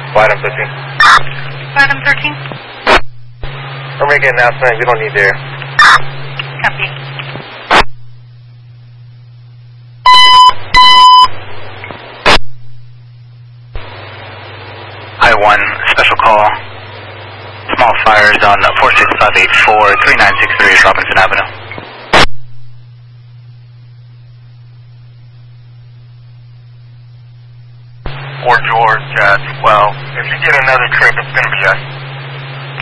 Item 13. Item 13. We're making an announcement. We don't need there. Copy. I-1, special call. Small fires on 46584, 3963 Robinson Avenue. Or George, 12. If you get another trip, it's going to be us.